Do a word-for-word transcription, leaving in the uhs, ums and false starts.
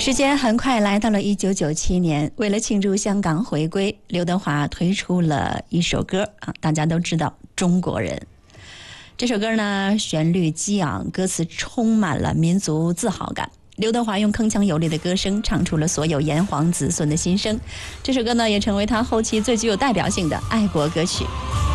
时间很快来到了一九九七年，为了庆祝香港回归，刘德华推出了一首歌啊，大家都知道《中国人》。这首歌呢，旋律激昂，歌词充满了民族自豪感。刘德华用铿锵有力的歌声唱出了所有炎黄子孙的心声。这首歌呢，也成为他后期最具有代表性的爱国歌曲。